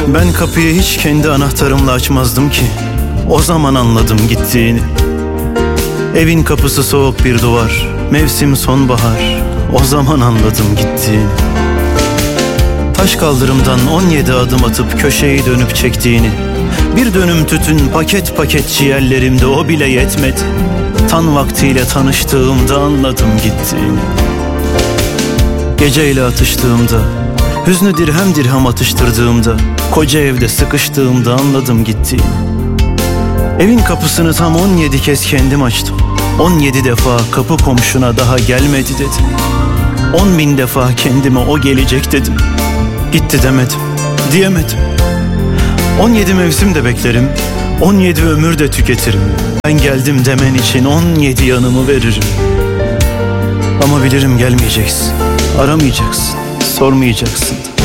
Ben kapıyı hiç kendi anahtarımla açmazdım ki. O zaman anladım gittiğini. Evin kapısı soğuk bir duvar, mevsim sonbahar. O zaman anladım gittiğini. Taş kaldırımdan 17 adım atıp köşeyi dönüp çektiğini. Bir dönüm tütün paket paket ciğerlerimde, o bile yetmedi. Tan vaktiyle tanıştığımda anladım gittiğini. Geceyle atıştığımda, hüznü dirhem dirhem atıştırdığımda, koca evde sıkıştığımda anladım gittiğini. Evin kapısını tam 17 kez kendim açtım. 17 defa kapı komşuna daha gelmedi dedim. 10.000 defa kendime o gelecek dedim. Gitti demedim, diyemedim. 17 mevsim de beklerim, 17 ömür de tüketirim. Ben geldim demen için 17 yanımı veririm. Ama bilirim gelmeyeceksin, aramayacaksın, sormayacaksın.